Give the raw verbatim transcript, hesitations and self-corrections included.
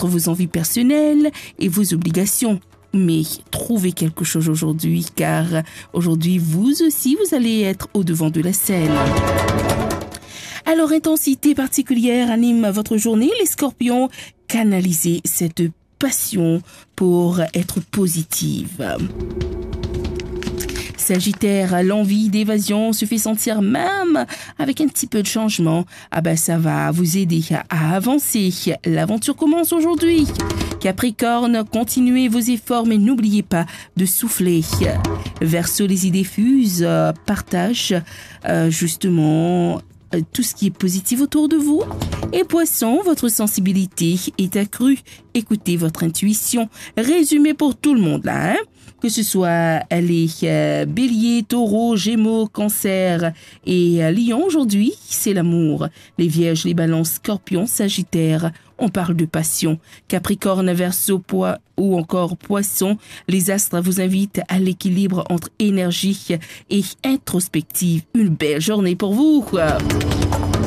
entre vos envies personnelles et vos obligations. Mais trouvez quelque chose aujourd'hui, car aujourd'hui, vous aussi, vous allez être au devant de la scène. Alors, intensité particulière anime votre journée, les scorpions. Canalisez cette passion pour être positive. Sagittaire, l'envie d'évasion se fait sentir même avec un petit peu de changement. Ah ben ça va vous aider à avancer. L'aventure commence aujourd'hui. Capricorne, continuez vos efforts mais n'oubliez pas de souffler. Verseau, les idées fusent, partage euh, justement euh, tout ce qui est positif autour de vous. Et Poisson, votre sensibilité est accrue. Écoutez votre intuition. Résumé pour tout le monde là, hein? Que ce soit les euh, béliers, taureaux, gémeaux, cancer et euh, lion aujourd'hui, c'est l'amour. Les vierges, les balances, scorpions, sagittaires, on parle de passion. Capricorne, verseau, poids ou encore poisson, les astres vous invitent à l'équilibre entre énergie et introspective. Une belle journée pour vous.